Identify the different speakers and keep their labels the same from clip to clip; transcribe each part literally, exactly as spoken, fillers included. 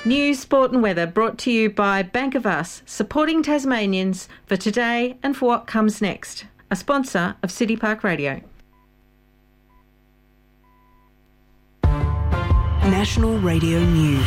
Speaker 1: News, sport and weather brought to you by Bank of Us, supporting Tasmanians for today and for what comes next. A sponsor of City Park Radio.
Speaker 2: National Radio News.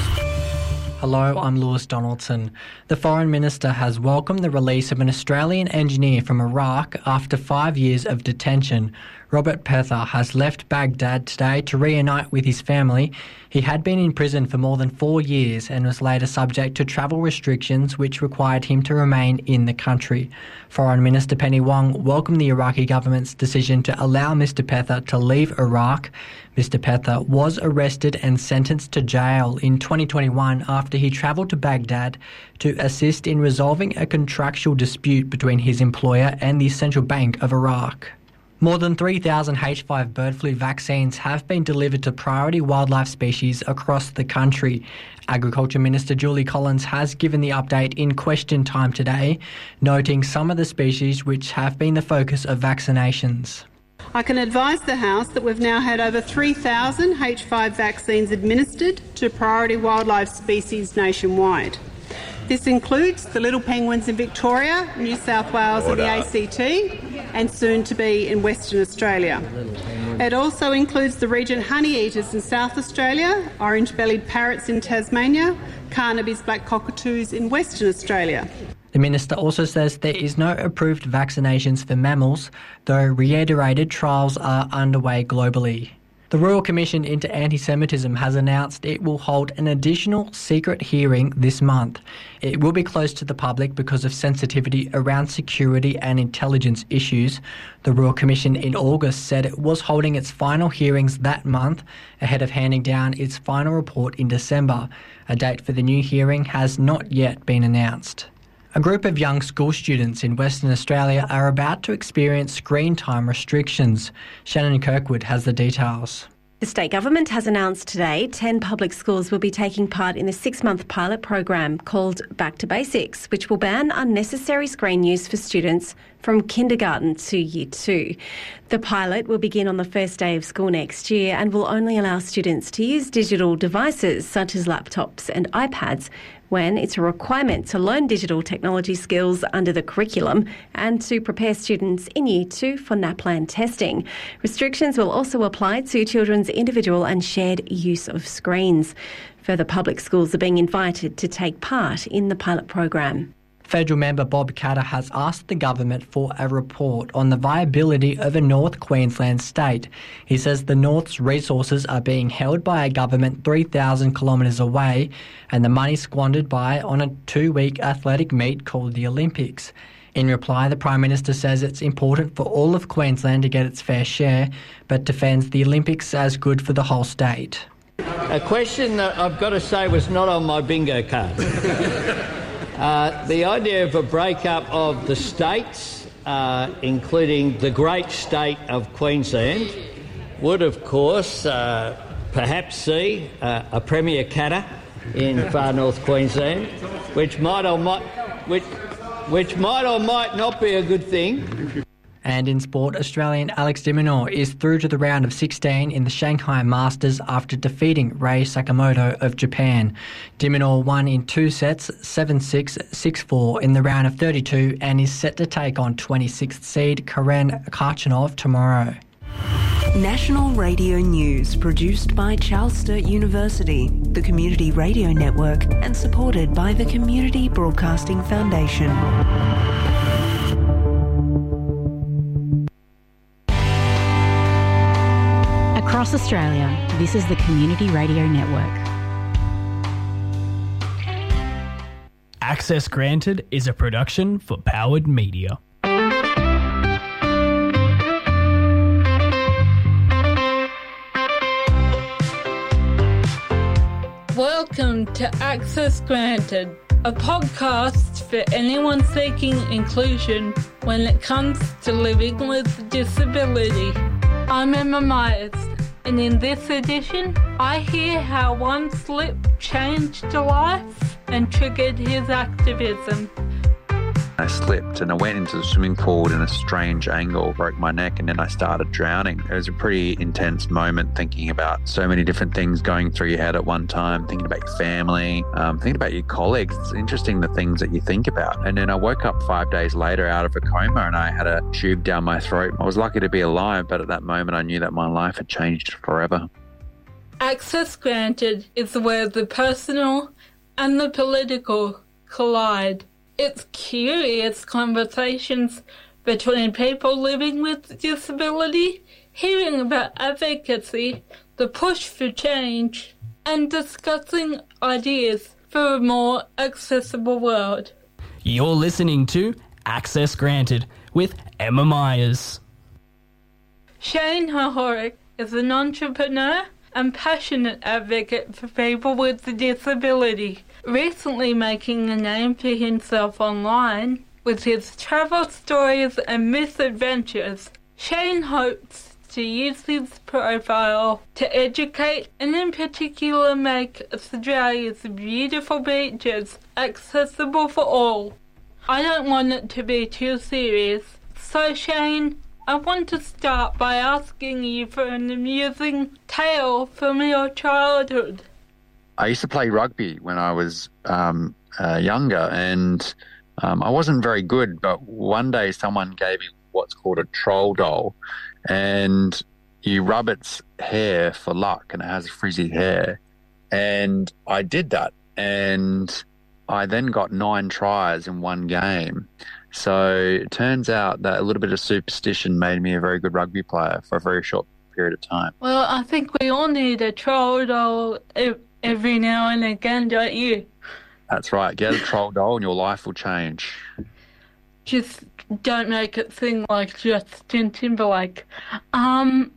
Speaker 3: Hello, I'm Lewis Donaldson. The Foreign Minister has welcomed the release of an Australian engineer from Iraq after five years of detention. Robert Pether has left Baghdad today to reunite with his family. He had been in prison for more than four years and was later subject to travel restrictions which required him to remain in the country. Foreign Minister Penny Wong welcomed the Iraqi government's decision to allow Mister Pether to leave Iraq. Mister Pether was arrested and sentenced to jail in twenty twenty-one after he travelled to Baghdad to assist in resolving a contractual dispute between his employer and the Central Bank of Iraq. More than three thousand H five bird flu vaccines have been delivered to priority wildlife species across the country. Agriculture Minister Julie Collins has given the update in question time today, noting some of the species which have been the focus of vaccinations.
Speaker 4: I can advise the House that we've now had over three thousand H five vaccines administered to priority wildlife species nationwide. This includes the little penguins in Victoria, New South Wales and the A C T, and soon to be in Western Australia. It also includes the regent honeyeaters in South Australia, orange-bellied parrots in Tasmania, Carnaby's black cockatoos in Western Australia.
Speaker 3: The Minister also says there is no approved vaccinations for mammals, though reiterated trials are underway globally. The Royal Commission into Anti-Semitism has announced it will hold an additional secret hearing this month. It will be closed to the public because of sensitivity around security and intelligence issues. The Royal Commission in August said it was holding its final hearings that month ahead of handing down its final report in December. A date for the new hearing has not yet been announced. A group of young school students in Western Australia are about to experience screen time restrictions. Shannon Kirkwood has the details.
Speaker 5: The state government has announced today ten public schools will be taking part in a six-month pilot program called Back to Basics, which will ban unnecessary screen use for students from kindergarten to year two. The pilot will begin on the first day of school next year and will only allow students to use digital devices such as laptops and iPads when it's a requirement to learn digital technology skills under the curriculum and to prepare students in year two for NAPLAN testing. Restrictions will also apply to children's individual and shared use of screens. Further public schools are being invited to take part in the pilot program.
Speaker 3: Federal member Bob Katter has asked the government for a report on the viability of a North Queensland state. He says the North's resources are being held by a government three thousand kilometres away and the money squandered by on a two-week athletic meet called the Olympics. In reply, the Prime Minister says it's important for all of Queensland to get its fair share, but defends the Olympics as good for the whole state.
Speaker 6: A question that I've got to say was not on my bingo card. Uh, the idea of a breakup of the states, uh, including the great state of Queensland, would of course uh, perhaps see uh, a Premier Katter in far north Queensland, which might or might, which, which might or might not be a good thing.
Speaker 3: And in sport, Australian Alex de Minaur is through to the round of sixteen in the Shanghai Masters after defeating Rei Sakamoto of Japan. De Minaur won in two sets, seven six, six four in the round of thirty-two and is set to take on twenty-sixth seed Karen Khachanov tomorrow.
Speaker 2: National Radio News, produced by Charles Sturt University, the Community Radio Network, and supported by the Community Broadcasting Foundation.
Speaker 7: Across Australia, this is the Community Radio Network.
Speaker 8: Access Granted is a production for Powered Media.
Speaker 9: Welcome to Access Granted, a podcast for anyone seeking inclusion when it comes to living with disability. I'm Emma Myers, and in this edition, I hear how one slip changed a life and triggered his activism.
Speaker 10: I slipped and I went into the swimming pool in a strange angle, broke my neck, and then I started drowning. It was a pretty intense moment, thinking about so many different things going through your head at one time, thinking about your family, um, thinking about your colleagues. It's interesting the things that you think about. And then I woke up five days later out of a coma and I had a tube down my throat. I was lucky to be alive, but at that moment I knew that my life had changed forever.
Speaker 9: Access granted is where the personal and the political collide. It's curious conversations between people living with disability, hearing about advocacy, the push for change, and discussing ideas for a more accessible world.
Speaker 8: You're listening to Access Granted with Emma Myers.
Speaker 9: Shane Hohorick is an entrepreneur and passionate advocate for people with a disability, recently making a name for himself online with his travel stories and misadventures. Shane hopes to use his profile to educate and in particular make Australia's beautiful beaches accessible for all. I don't want it to be too serious, so Shane, I want to start by asking you for an amusing tale from your childhood.
Speaker 10: I used to play rugby when I was um, uh, younger, and um, I wasn't very good, but one day someone gave me what's called a troll doll, and you rub its hair for luck, and it has frizzy hair. And I did that, and I then got nine tries in one game. So it turns out that a little bit of superstition made me a very good rugby player for a very short period of time.
Speaker 9: Well, I think we all need a troll doll every now and again, don't you?
Speaker 10: That's right. Get a troll doll and your life will change.
Speaker 9: Just don't make it sing like Justin Timberlake. Um,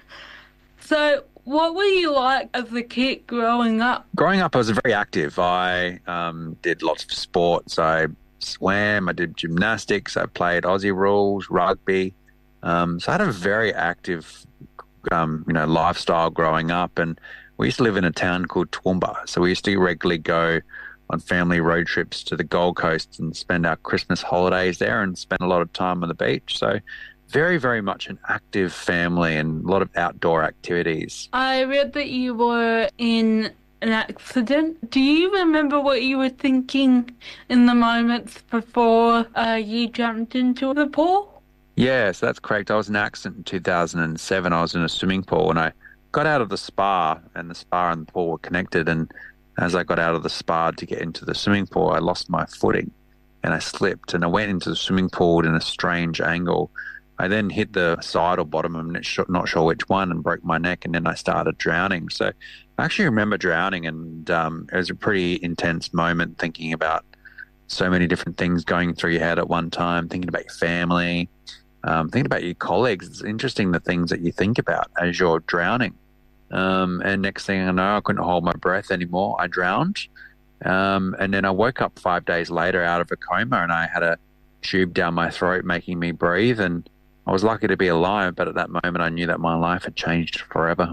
Speaker 9: so what were you like as a kid growing up?
Speaker 10: Growing up, I was very active. I um, did lots of sports. I swam, I did gymnastics, I played Aussie rules, rugby. Um, so I had a very active, um, you know, lifestyle growing up. And we used to live in a town called Toowoomba. So we used to regularly go on family road trips to the Gold Coast and spend our Christmas holidays there and spend a lot of time on the beach. So very, very much an active family and a lot of outdoor activities.
Speaker 9: I read that you were in an accident. Do you remember what you were thinking in the moments before uh, you jumped into the pool?
Speaker 10: Yes, that's correct. I was in an accident in two thousand seven. I was in a swimming pool and I got out of the spa, and the spa and the pool were connected. And as I got out of the spa to get into the swimming pool, I lost my footing and I slipped and I went into the swimming pool in a strange angle. I then hit the side or bottom, I'm not sure which one, and broke my neck, and then I started drowning. So I actually remember drowning, and um, it was a pretty intense moment, thinking about so many different things going through your head at one time, thinking about your family, um, thinking about your colleagues. It's interesting the things that you think about as you're drowning. Um, and next thing I know, I couldn't hold my breath anymore. I drowned. Um, and then I woke up five days later out of a coma, and I had a tube down my throat making me breathe. And I was lucky to be alive, but at that moment I knew that my life had changed forever.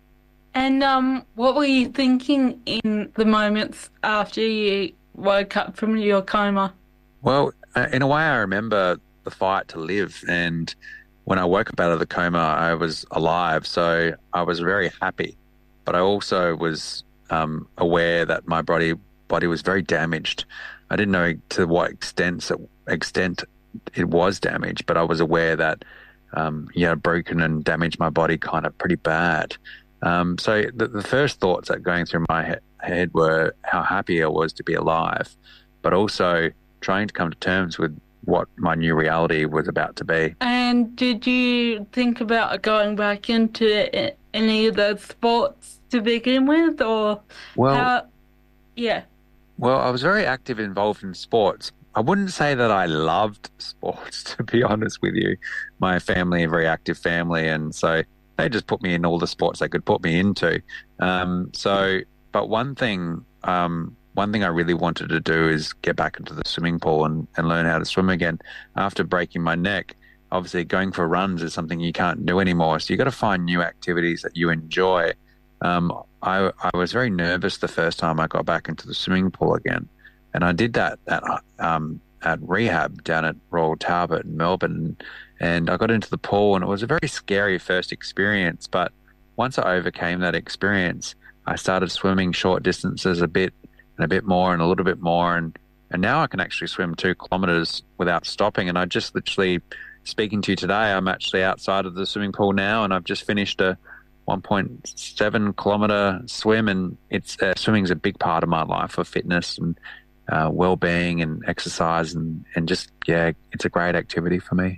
Speaker 9: And um, what were you thinking in the moments after you woke up from your coma?
Speaker 10: Well, in a way I remember the fight to live, and when I woke up out of the coma I was alive, so I was very happy. But I also was um, aware that my body body was very damaged. I didn't know to what extent, extent it was damaged, but I was aware that um, yeah, broken and damaged my body kind of pretty bad. Um, so the, the first thoughts that going through my he- head were how happy I was to be alive, but also trying to come to terms with what my new reality was about to be.
Speaker 9: And did you think about going back into any of those sports to begin with, or
Speaker 10: well,
Speaker 9: how? Yeah.
Speaker 10: Well, I was very active involved in sports. I wouldn't say that I loved sports, to be honest with you. My family, a very active family, and so they just put me in all the sports they could put me into. Um, so, but one thing, um, one thing I really wanted to do is get back into the swimming pool and, and learn how to swim again. After breaking my neck, obviously going for runs is something you can't do anymore. So you got to find new activities that you enjoy. Um, I, I was very nervous the first time I got back into the swimming pool again. And I did that at, um, at rehab down at Royal Talbot in Melbourne, and I got into the pool, and it was a very scary first experience. But once I overcame that experience, I started swimming short distances a bit and a bit more and a little bit more, and and now I can actually swim two kilometres without stopping. And I just literally, speaking to you today, I'm actually outside of the swimming pool now, and I've just finished a one point seven kilometre swim, and it's uh, swimming's a big part of my life for fitness and uh, well-being and exercise, and, and just, yeah, it's a great activity for me.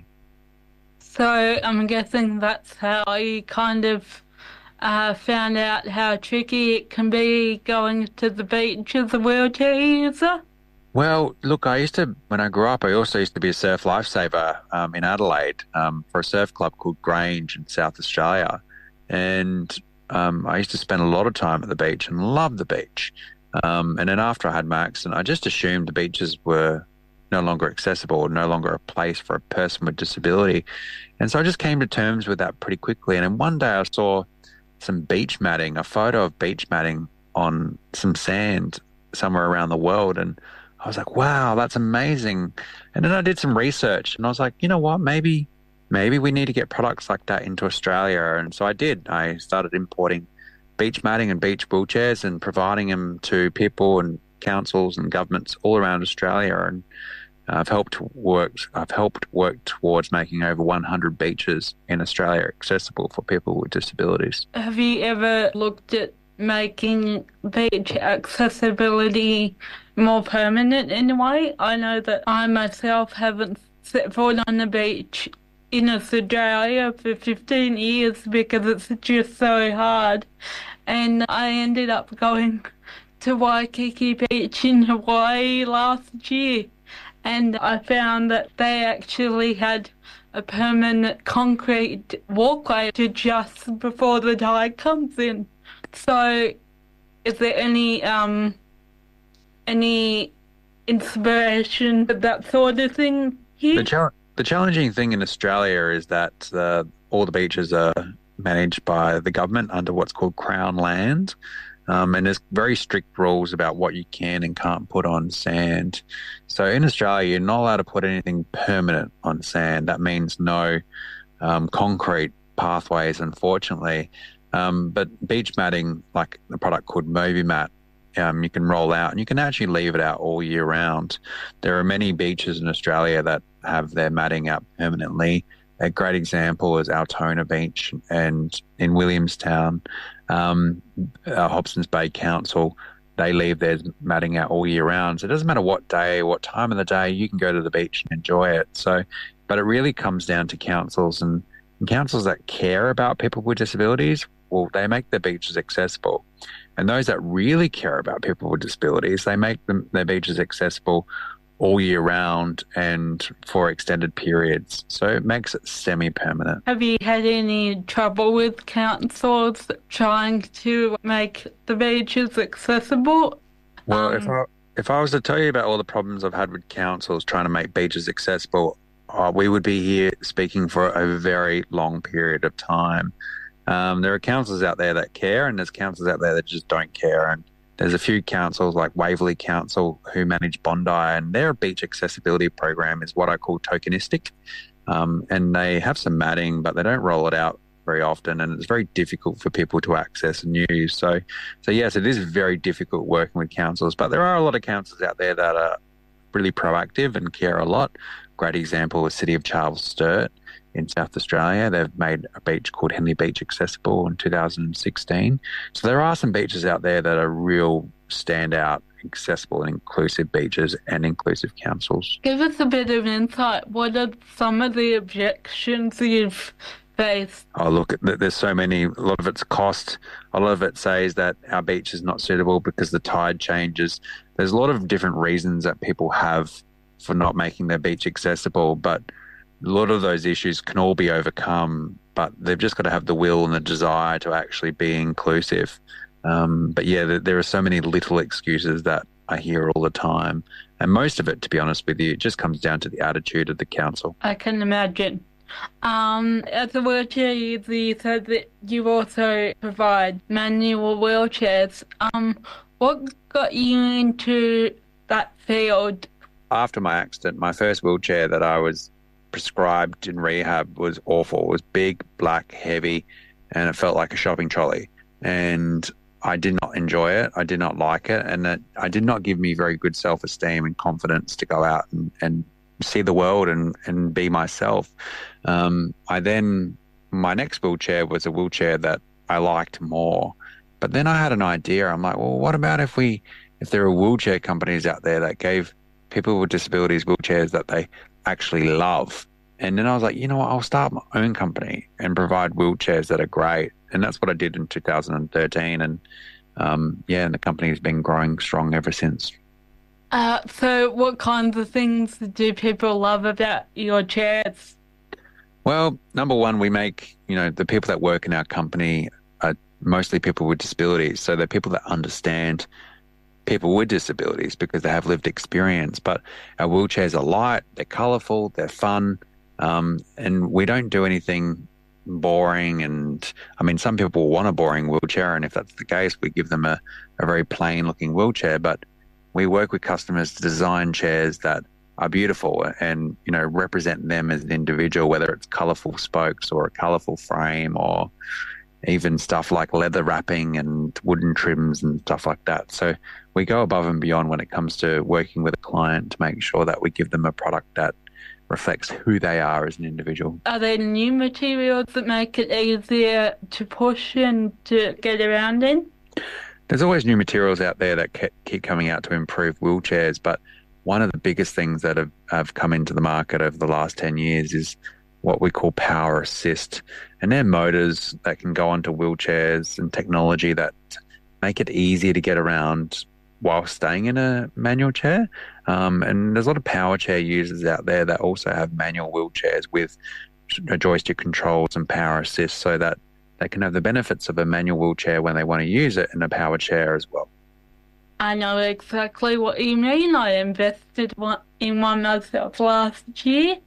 Speaker 9: So I'm guessing that's how you kind of uh, found out how tricky it can be going to the beach as a wheelchair user?
Speaker 10: Well, look, I used to, when I grew up, I also used to be a surf lifesaver um, in Adelaide um, for a surf club called Grange in South Australia. And um, I used to spend a lot of time at the beach and loved the beach. Um, and then after I had my accident, I just assumed the beaches were no longer accessible, no longer a place for a person with disability. And so I just came to terms with that pretty quickly. And then one day I saw some beach matting, a photo of beach matting on some sand somewhere around the world. And I was like, wow, that's amazing. And then I did some research, and I was like, you know what, maybe maybe we need to get products like that into Australia. And so I did. I started importing beach matting and beach wheelchairs and providing them to people and councils and governments all around Australia. And I've helped work I've helped work towards making over one hundred beaches in Australia accessible for people with disabilities.
Speaker 9: Have you ever looked at making beach accessibility more permanent in a way? I know that I myself haven't set foot on the beach in Australia for fifteen years because it's just so hard, and I ended up going to Waikiki Beach in Hawaii last year, and I found that they actually had a permanent concrete walkway to just before the tide comes in. So, is there any um, any inspiration for that sort of thing here?
Speaker 10: The, chal- the challenging thing in Australia is that uh, all the beaches are managed by the government under what's called Crown land, um, and there's very strict rules about what you can and can't put on sand. So in Australia, you're not allowed to put anything permanent on sand. That means no um, concrete pathways, unfortunately. Um, but beach matting, like the product called MobiMat, um, you can roll out and you can actually leave it out all year round. There are many beaches in Australia that have their matting out permanently. A great example is Altona Beach and in Williamstown, um, uh, Hobsons Bay Council, they leave their matting out all year round. So it doesn't matter what day, what time of the day, you can go to the beach and enjoy it. So, but it really comes down to councils, and, and councils that care about people with disabilities, well, they make their beaches accessible. And those that really care about people with disabilities, they make them their beaches accessible all year round and for extended periods. So it makes it semi-permanent.
Speaker 9: Have you had any trouble with councils trying to make the beaches accessible?
Speaker 10: Well,
Speaker 9: um,
Speaker 10: if I if I was to tell you about all the problems I've had with councils trying to make beaches accessible, uh, we would be here speaking for a very long period of time. Um, there are councils out there that care, and there's councils out there that just don't care. And there's a few councils like Waverley Council who manage Bondi, and their beach accessibility program is what I call tokenistic. Um, and they have some matting, but they don't roll it out very often, and it's very difficult for people to access and use. So, so yes, it is very difficult working with councils, but there are a lot of councils out there that are really proactive and care a lot. Great example is City of Charles Sturt in South Australia. They've made a beach called Henley Beach accessible in two thousand sixteen. So there are some beaches out there that are real standout, accessible and inclusive beaches and inclusive councils.
Speaker 9: Give us a bit of insight. What are some of the objections you've faced?
Speaker 10: Oh, look, there's so many. A lot of it's cost. A lot of it says that our beach is not suitable because the tide changes. There's a lot of different reasons that people have for not making their beach accessible, but a lot of those issues can all be overcome, but they've just got to have the will and the desire to actually be inclusive. Um, but yeah, there, there are so many little excuses that I hear all the time. And most of it, to be honest with you, it just comes down to the attitude of the council.
Speaker 9: I can imagine. Um, as a wheelchair user, you said that you also provide manual wheelchairs. Um, what got you into that field?
Speaker 10: after my accident, my first wheelchair that I was prescribed in rehab was awful. It was big, black, heavy, and it felt like a shopping trolley. And I did not enjoy it. I did not like it. And it, I did not give me very good self-esteem and confidence to go out and, and see the world and, and be myself. Um, I then, my next wheelchair was a wheelchair that I liked more. But then I had an idea. I'm like, well, what about if we, if there are wheelchair companies out there that gave people with disabilities wheelchairs that they actually love? And then I was like, you know what, I'll start my own company and provide wheelchairs that are great. And that's what I did in two thousand thirteen. And um, yeah, and the company has been growing strong ever since.
Speaker 9: Uh, so what kinds of things do people love about your chairs?
Speaker 10: Well, number one, we make, you know, the people that work in our company are mostly people with disabilities. So they're people that understand people with disabilities because they have lived experience. But our wheelchairs are light, they're colourful, they're fun, um, and we don't do anything boring. And I mean, some people want a boring wheelchair, and if that's the case, we give them a, a very plain looking wheelchair. But we work with customers to design chairs that are beautiful and, you know, represent them as an individual, whether it's colourful spokes or a colourful frame or even stuff like leather wrapping and wooden trims and stuff like that. So we go above and beyond when it comes to working with a client to make sure that we give them a product that reflects who they are as an individual.
Speaker 9: Are there new materials that make it easier to push and to get around in?
Speaker 10: There's always new materials out there that keep coming out to improve wheelchairs, but one of the biggest things that have, have come into the market over the last ten years is what we call power assist. And they're motors that can go onto wheelchairs and technology that make it easier to get around while staying in a manual chair. Um, and there's a lot of power chair users out there that also have manual wheelchairs with joystick controls and power assist so that they can have the benefits of a manual wheelchair when they want to use it in a power chair as well.
Speaker 9: I know exactly what you mean. I invested in one myself last year,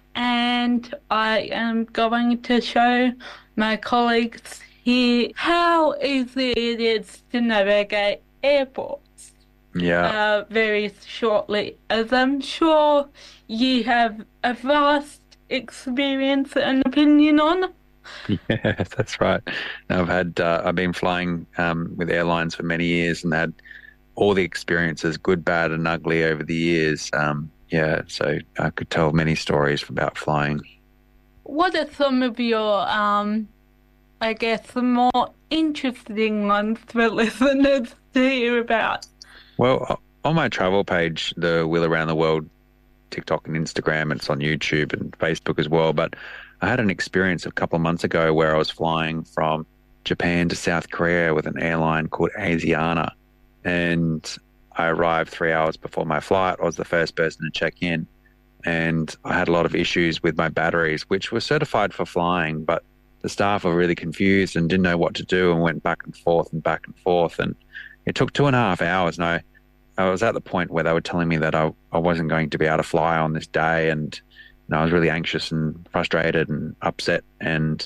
Speaker 9: and I am going to show my colleagues here how easy it is to navigate airports.
Speaker 10: Yeah.
Speaker 9: Uh, very shortly, as I'm sure you have a vast experience and opinion on.
Speaker 10: Yeah, that's right. Now, I've had uh, I've been flying um, with airlines for many years and had all the experiences, good, bad, and ugly over the years. Um, yeah, so I could tell many stories about flying.
Speaker 9: What are some of your, um, I guess, the more interesting ones for listeners to hear about?
Speaker 10: Well, on my travel page, the Wheel Around the World, TikTok and Instagram, it's on YouTube and Facebook as well, but I had an experience a couple of months ago where I was flying from Japan to South Korea with an airline called Asiana. And I arrived three hours before my flight. I was the first person to check in. And I had a lot of issues with my batteries, which were certified for flying, but the staff were really confused and didn't know what to do and went back and forth and back and forth. And it took two and a half hours. And I, I was at the point where they were telling me that I, I wasn't going to be able to fly on this day. And you know, I was really anxious and frustrated and upset. And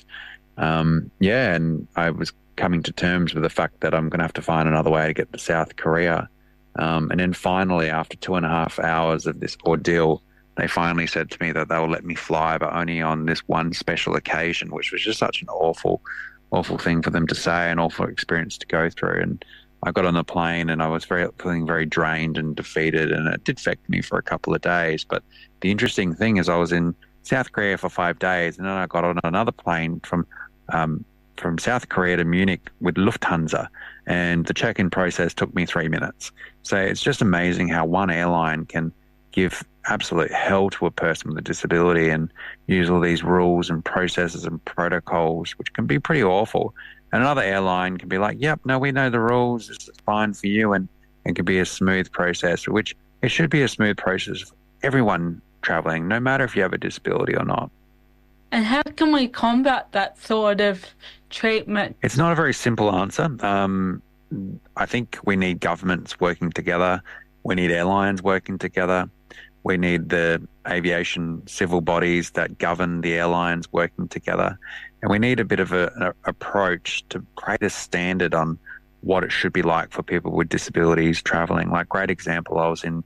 Speaker 10: um, yeah, and I was coming to terms with the fact that I'm going to have to find another way to get to South Korea. Um, and then finally, after two and a half hours of this ordeal, they finally said to me that they will let me fly, but only on this one special occasion, which was just such an awful, awful thing for them to say, an awful experience to go through. And I got on the plane and I was very feeling very drained and defeated, and it did affect me for a couple of days. But the interesting thing is I was in South Korea for five days, and then I got on another plane from um, from South Korea to Munich with Lufthansa, and the check-in process took me three minutes. So it's just amazing how one airline can give absolute hell to a person with a disability and use all these rules and processes and protocols, which can be pretty awful. And another airline can be like, yep, no, we know the rules, this is fine for you, and it can be a smooth process, which it should be a smooth process for everyone traveling, no matter if you have a disability or not.
Speaker 9: And how can we combat that sort of treatment?
Speaker 10: It's not a very simple answer. Um, I think we need governments working together. We need airlines working together. We need the aviation civil bodies that govern the airlines working together. And we need a bit of an approach to create a standard on what it should be like for people with disabilities traveling. Like, great example, I was in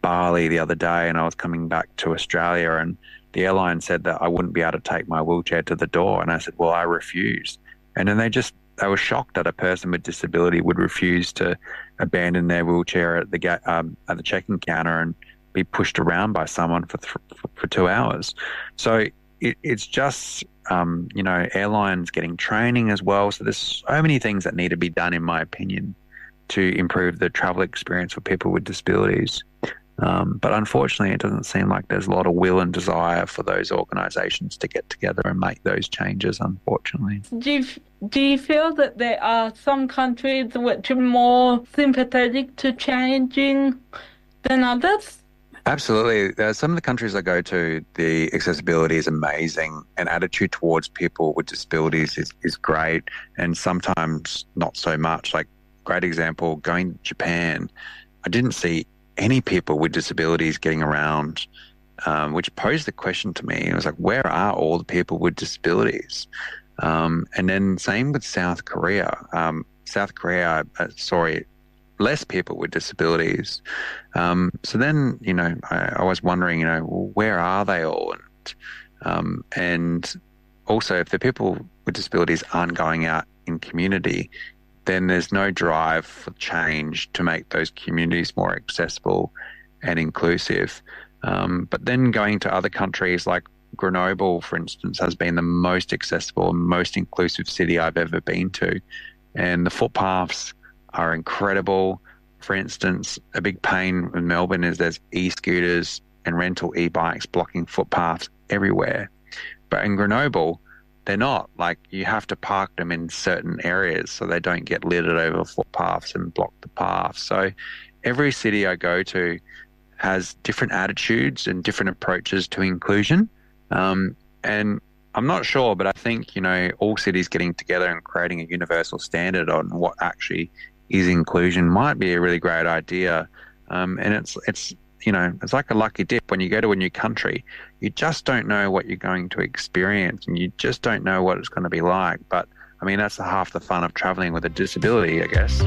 Speaker 10: Bali the other day, and I was coming back to Australia, and the airline said that I wouldn't be able to take my wheelchair to the door, and I said, well, I refuse. And then they just they were shocked that a person with disability would refuse to abandon their wheelchair at the ga- um, at the check-in counter and be pushed around by someone for th- for two hours. So it, it's just um, you know, airlines getting training as well. So there's so many things that need to be done, in my opinion, to improve the travel experience for people with disabilities. Um, but unfortunately, it doesn't seem like there's a lot of will and desire for those organisations to get together and make those changes, unfortunately.
Speaker 9: Do you, do you feel that there are some countries which are more sympathetic to changing than others?
Speaker 10: Absolutely. Uh, some of the countries I go to, the accessibility is amazing, and attitude towards people with disabilities is, is great, and sometimes not so much. Like, great example, going to Japan, I didn't see any people with disabilities getting around, um, which posed the question to me. It was like, where are all the people with disabilities? Um, and then same with South Korea. Um, South Korea, uh, sorry, less people with disabilities. Um, so then, you know, I, I was wondering, you know, well, where are they all? And, um, and also, if the people with disabilities aren't going out in community, then there's no drive for change to make those communities more accessible and inclusive. Um, but then going to other countries like Grenoble, for instance, has been the most accessible and most inclusive city I've ever been to. And the footpaths are incredible. For instance, a big pain in Melbourne is there's e-scooters and rental e-bikes blocking footpaths everywhere. But in Grenoble, they're not. Like, you have to park them in certain areas so they don't get littered over footpaths and block the path. So every city I go to has different attitudes and different approaches to inclusion. Um, and I'm not sure, but I think, you know, all cities getting together and creating a universal standard on what actually is inclusion might be a really great idea. Um, and it's it's you know, it's like a lucky dip. When you go to a new country, you just don't know what you're going to experience, and you just don't know what it's going to be like. But, I mean, that's half the fun of travelling with a disability, I guess.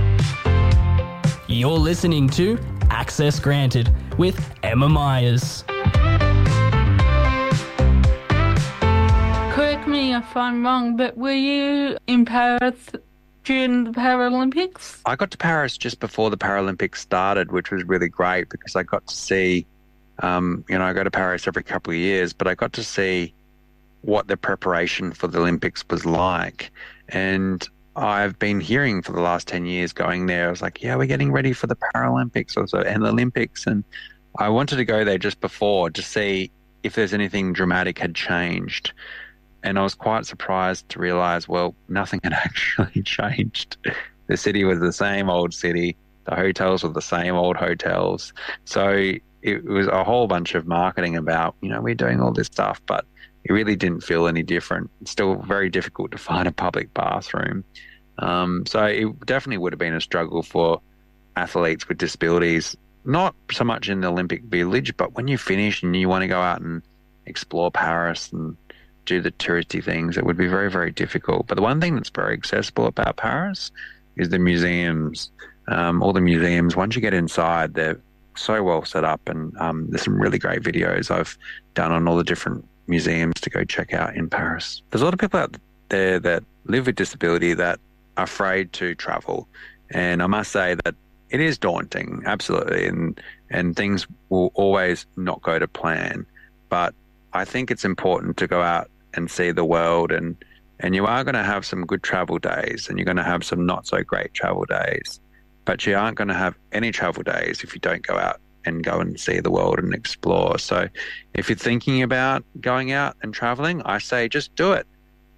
Speaker 8: You're listening to Access Granted with Emma Myers.
Speaker 9: Correct me if I'm wrong, but were you in Paris during the Paralympics?
Speaker 10: I got to Paris just before the Paralympics started, which was really great because I got to see, um, you know, I go to Paris every couple of years, but I got to see what the preparation for the Olympics was like. And I've been hearing for the last ten years going there, I was like, yeah, we're getting ready for the Paralympics also and the Olympics. And I wanted to go there just before to see if there's anything dramatic had changed. And I was quite surprised to realise, well, nothing had actually changed. The city was the same old city. The hotels were the same old hotels. So it was a whole bunch of marketing about, you know, we're doing all this stuff, but it really didn't feel any different. It's still very difficult to find a public bathroom. Um, so it definitely would have been a struggle for athletes with disabilities, not so much in the Olympic Village, but when you finish and you want to go out and explore Paris and do the touristy things, it would be very, very difficult. But the one thing that's very accessible about Paris is the museums. Um, all the museums, once you get inside, they're so well set up, and um, there's some really great videos I've done on all the different museums to go check out in Paris. There's a lot of people out there that live with disability that are afraid to travel, and I must say that it is daunting, absolutely, and and things will always not go to plan. But I think it's important to go out and see the world, and, and you are going to have some good travel days and you're going to have some not so great travel days, but you aren't going to have any travel days if you don't go out and go and see the world and explore. So if you're thinking about going out and traveling, I say just do it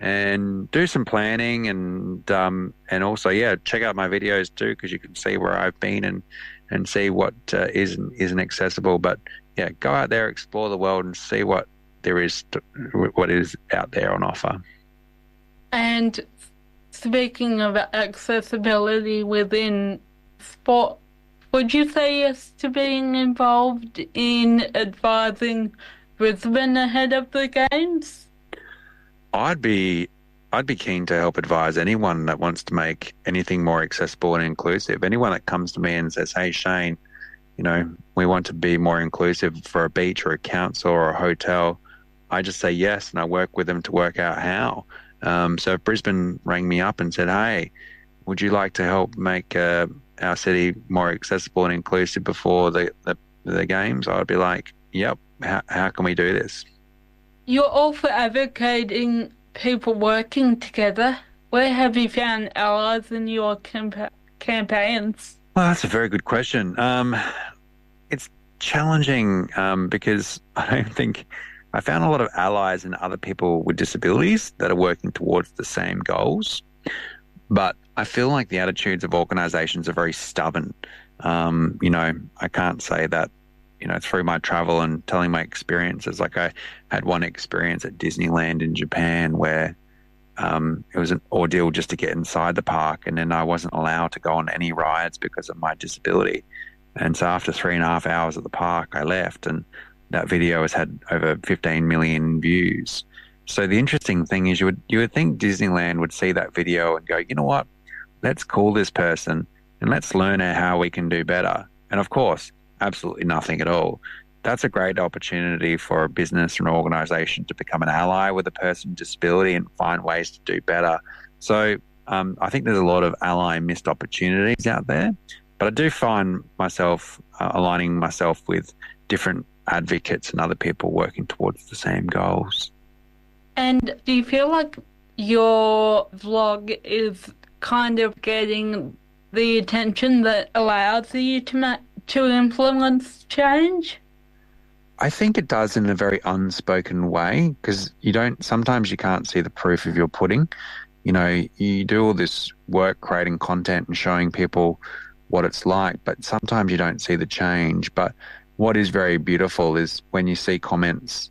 Speaker 10: and do some planning, and um, and also, yeah, check out my videos too, because you can see where I've been and, and see what uh, isn't, isn't accessible. But yeah, go out there, explore the world and see what there is, to, what is out there on offer.
Speaker 9: And speaking of accessibility within sport, would you say yes to being involved in advising Brisbane ahead of the Games?
Speaker 10: I'd be I'd be keen to help advise anyone that wants to make anything more accessible and inclusive. Anyone that comes to me and says, hey, Shane, you know, we want to be more inclusive for a beach or a council or a hotel, I just say yes, and I work with them to work out how. Um, so if Brisbane rang me up and said, hey, would you like to help make uh, our city more accessible and inclusive before the, the, the games? I'd be like, yep, how, how can we do this?
Speaker 9: You're also advocating people working together. Where have you found allies in your campa- campaigns?
Speaker 10: Well, that's a very good question. Um, it's challenging um, because I don't think I found a lot of allies in other people with disabilities that are working towards the same goals. But I feel like the attitudes of organisations are very stubborn. Um, you know, I can't say that, you know, through my travel and telling my experiences. Like I had one experience at Disneyland in Japan where um, it was an ordeal just to get inside the park, and then I wasn't allowed to go on any rides because of my disability. And so after three and a half hours at the park, I left, and that video has had over fifteen million views. So the interesting thing is you would you would think Disneyland would see that video and go, you know what, let's call this person and let's learn how we can do better. And of course, absolutely nothing at all. That's a great opportunity for a business or an organisation to become an ally with a person with disability and find ways to do better. So um, I think there's a lot of ally missed opportunities out there, but I do find myself uh, aligning myself with different advocates and other people working towards the same goals.
Speaker 9: And do you feel like your vlog is kind of getting the attention that allows you to ma- to influence change?
Speaker 10: I think it does in a very unspoken way, because you don't, sometimes you can't see the proof of your pudding. You know, you do all this work creating content and showing people what it's like, but sometimes you don't see the change. But what is very beautiful is when you see comments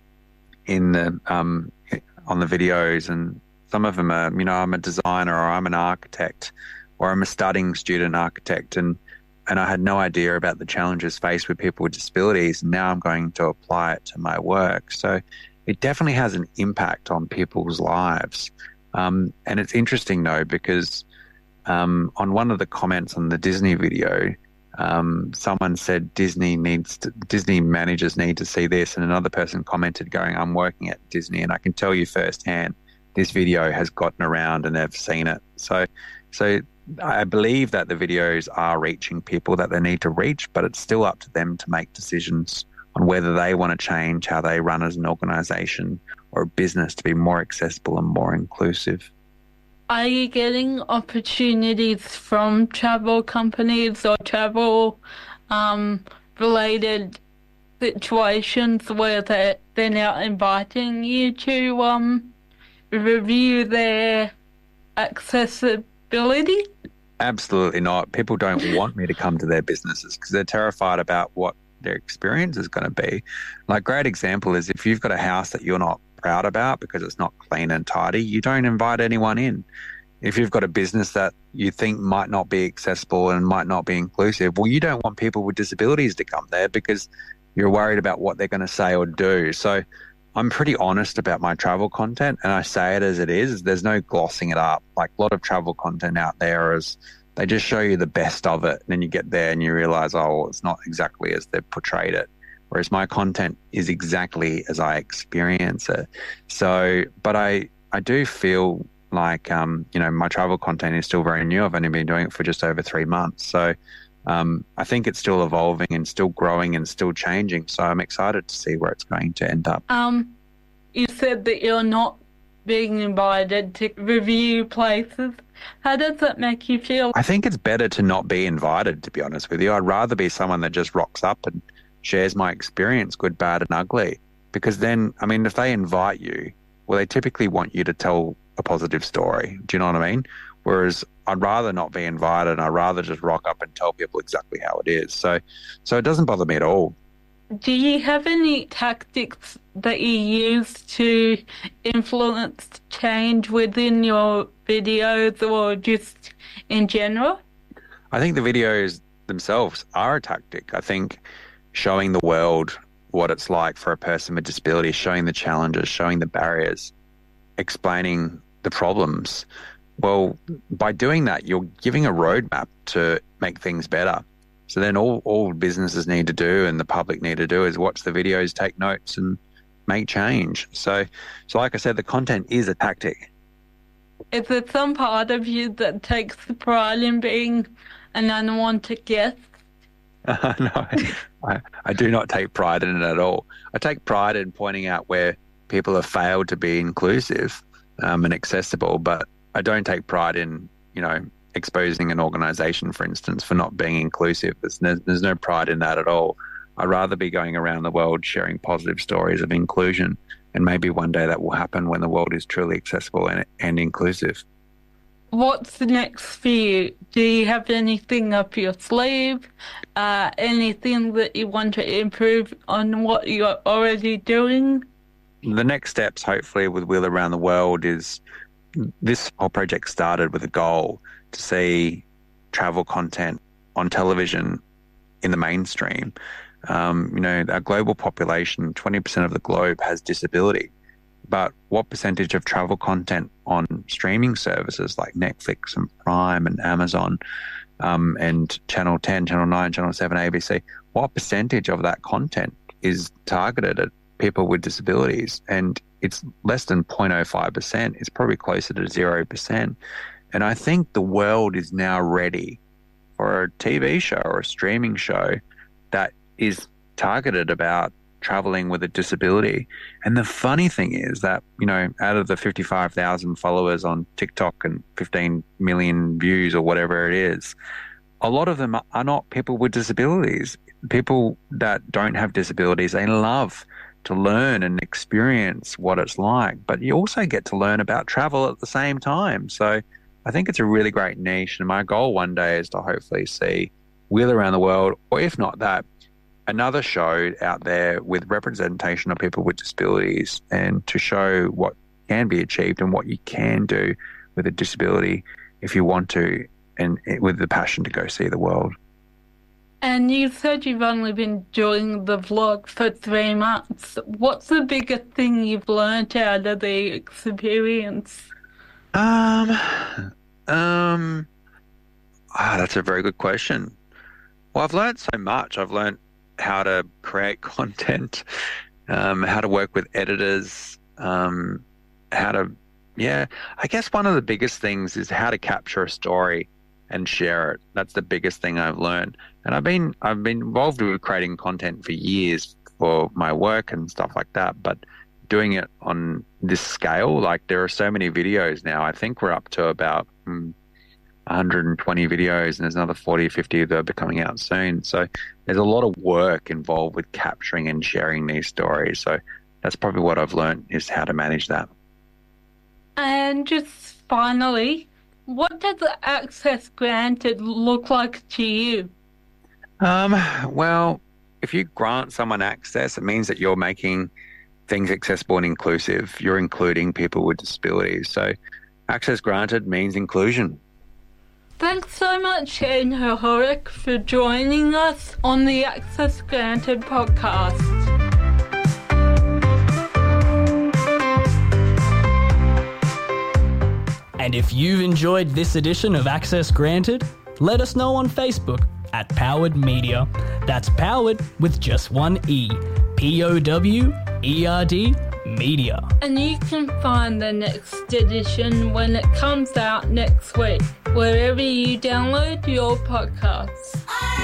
Speaker 10: in the um, on the videos, and some of them are, you know, I'm a designer or I'm an architect or I'm a studying student architect, and and I had no idea about the challenges faced with people with disabilities, and now I'm going to apply it to my work. So it definitely has an impact on people's lives. Um, and it's interesting, though, because um, on one of the comments on the Disney video, um, someone said Disney needs to, Disney managers need to see this, and another person commented going, I'm working at Disney and I can tell you firsthand this video has gotten around and they've seen it. So, so I believe that the videos are reaching people that they need to reach, but it's still up to them to make decisions on whether they want to change how they run as an organisation or a business to be more accessible and more inclusive.
Speaker 9: Are you getting opportunities from travel companies or travel um, related situations where they're, they're now inviting you to um, review their accessibility?
Speaker 10: Absolutely not. People don't want me to come to their businesses because they're terrified about what their experience is going to be. Like, great example is if you've got a house that you're not proud about because it's not clean and tidy, you don't invite anyone in. If you've got a business that you think might not be accessible and might not be inclusive, well, you don't want people with disabilities to come there because you're worried about what they're going to say or do. So I'm pretty honest about my travel content, and I say it as it is. There's no glossing it up. Like, a lot of travel content out there is they just show you the best of it, and then you get there and you realize, oh, well, it's not exactly as they've portrayed it. Whereas my content is exactly as I experience it. So, but I, I do feel like, um, you know, my travel content is still very new. I've only been doing it for just over three months. So um, I think it's still evolving and still growing and still changing. So I'm excited to see where it's going to end up.
Speaker 9: Um, you said that you're not being invited to review places. How does that make you feel?
Speaker 10: I think it's better to not be invited, to be honest with you. I'd rather be someone that just rocks up and shares my experience, good, bad and ugly. Because then, I mean, if they invite you, well, they typically want you to tell a positive story. Do you know what I mean? Whereas I'd rather not be invited, and I'd rather just rock up and tell people exactly how it is. So, so it doesn't bother me at all.
Speaker 9: Do you have any tactics that you use to influence change within your videos or just in general?
Speaker 10: I think the videos themselves are a tactic. I think showing the world what it's like for a person with disability, showing the challenges, showing the barriers, explaining the problems. Well, by doing that, you're giving a roadmap to make things better. So then all, all businesses need to do and the public need to do is watch the videos, take notes and make change. So, so like I said, the content is a tactic.
Speaker 9: Is there some part of you that takes pride in being an unwanted guest?
Speaker 10: Uh, no, I, I do not take pride in it at all. I take pride in pointing out where people have failed to be inclusive um, and accessible, but I don't take pride in, you know, exposing an organisation, for instance, for not being inclusive. There's no, there's no pride in that at all. I'd rather be going around the world sharing positive stories of inclusion, and maybe one day that will happen when the world is truly accessible and, and inclusive.
Speaker 9: What's the next for you? Do you have anything up your sleeve? Uh, anything that you want to improve on what you're already doing?
Speaker 10: The next steps, hopefully, with Wheel Around the World is this whole project started with a goal to see travel content on television in the mainstream. Um, you know, our global population, twenty percent of the globe has disability. But what percentage of travel content on streaming services like Netflix and Prime and Amazon um, and Channel ten, Channel nine, Channel seven, A B C, what percentage of that content is targeted at people with disabilities? And it's less than zero point zero five percent. It's probably closer to zero percent. And I think the world is now ready for a T V show or a streaming show that is targeted about traveling with a disability. And the funny thing is that, you know, out of the fifty-five thousand followers on TikTok and fifteen million views or whatever it is, a lot of them are not people with disabilities. People that don't have disabilities, they love to learn and experience what it's like, but you also get to learn about travel at the same time. So I think it's a really great niche, and my goal one day is to hopefully see Wheel Around the World, or if not that, another show out there with representation of people with disabilities, and to show what can be achieved and what you can do with a disability if you want to, and with the passion to go see the world.
Speaker 9: And you said you've only been doing the vlog for three months. What's the biggest thing you've learned out of the experience?
Speaker 10: Um, um, ah, that's a very good question. Well, I've learned so much. I've learned how to create content, um, how to work with editors, um, how to, yeah, I guess one of the biggest things is how to capture a story and share it. That's the biggest thing I've learned. And I've been, I've been involved with creating content for years for my work and stuff like that, but doing it on this scale, like there are so many videos now. I think we're up to about mm, one hundred twenty videos, and there's another forty, fifty that are coming out soon. So there's a lot of work involved with capturing and sharing these stories. So that's probably what I've learned, is how to manage that.
Speaker 9: And just finally, what does the access granted look like to you?
Speaker 10: Um, well, if you grant someone access, it means that you're making things accessible and inclusive. You're including people with disabilities. So access granted means inclusion.
Speaker 9: Thanks so much, Ian Hohorick, for joining us on the Access Granted podcast.
Speaker 8: And if you've enjoyed this edition of Access Granted, let us know on Facebook at Powered Media. That's powered with just one E. P O W E R D Media.
Speaker 9: And you can find the next edition when it comes out next week, wherever you download your podcasts.